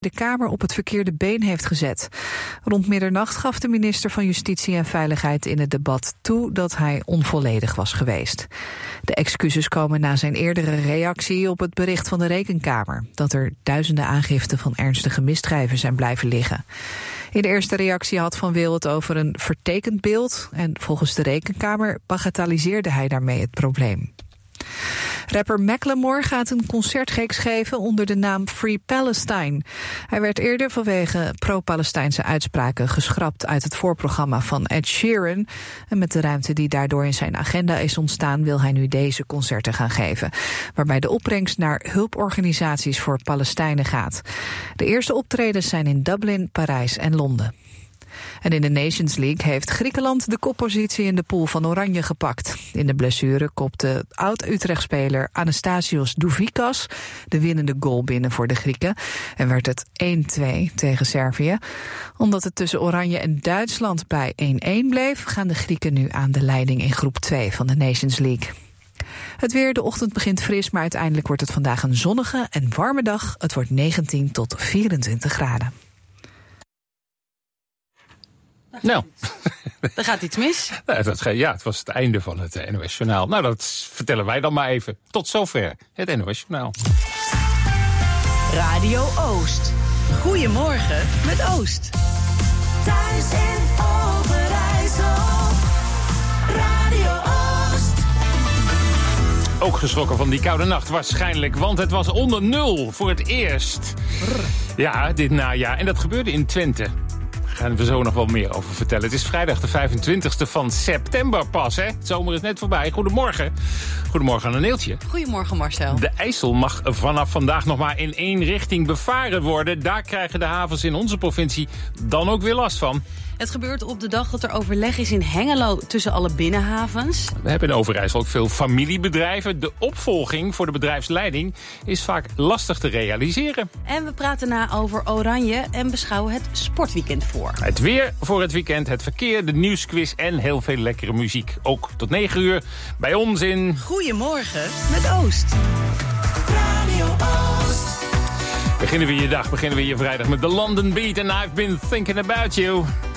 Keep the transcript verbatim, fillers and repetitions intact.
de Kamer op het verkeerde been heeft gezet. Rond middernacht gaf de minister van Justitie en Veiligheid in het debat toe dat hij onvolledig was geweest. De excuses komen na zijn eerdere reactie op het bericht van de Rekenkamer dat er duizenden aangiften van ernstige misdrijven zijn blijven liggen. In de eerste reactie had Van Wil het over een vertekend beeld en volgens de Rekenkamer bagatelliseerde hij daarmee het probleem. Rapper Macklemore gaat een concertreeks geven onder de naam Free Palestine. Hij werd eerder vanwege pro-Palestijnse uitspraken geschrapt uit het voorprogramma van Ed Sheeran. En met de ruimte die daardoor in zijn agenda is ontstaan wil hij nu deze concerten gaan geven. Waarbij de opbrengst naar hulporganisaties voor Palestijnen gaat. De eerste optredens zijn in Dublin, Parijs en Londen. En in de Nations League heeft Griekenland de koppositie in de pool van Oranje gepakt. In de blessure kopte oud-Utrecht-speler Anastasios Douvikas de winnende goal binnen voor de Grieken. En werd het één twee tegen Servië. Omdat het tussen Oranje en Duitsland bij één-één bleef, gaan de Grieken nu aan de leiding in groep twee van de Nations League. Het weer, de ochtend begint fris, maar uiteindelijk wordt het vandaag een zonnige en warme dag. Het wordt negentien tot vierentwintig graden. Nou, er gaat iets mis. Nou, dat, ja, het was het einde van het N O S-journaal. Nou, dat vertellen wij dan maar even. Tot zover het N O S-journaal. Radio Oost. Goedemorgen met Oost. Thuis in Overijssel. Radio Oost. Ook geschrokken van die koude nacht waarschijnlijk, want het was onder nul voor het eerst. Ja, dit najaar. En dat gebeurde in Twente. Daar gaan we zo nog wel meer over vertellen. Het is vrijdag de vijfentwintigste van september pas, hè? Het zomer is net voorbij. Goedemorgen. Goedemorgen aan Neeltje. Goedemorgen Marcel. De IJssel mag vanaf vandaag nog maar in één richting bevaren worden. Daar krijgen de havens in onze provincie dan ook weer last van. Het gebeurt op de dag dat er overleg is in Hengelo tussen alle binnenhavens. We hebben in Overijssel ook veel familiebedrijven. De opvolging voor de bedrijfsleiding is vaak lastig te realiseren. En we praten na over Oranje en beschouwen het sportweekend voor. Het weer voor het weekend, het verkeer, de nieuwsquiz en heel veel lekkere muziek. Ook tot negen uur bij ons in... Goedemorgen met Oost. Radio Oost. Beginnen we je dag, beginnen we je vrijdag met de London Beat en I've Been Thinking About You.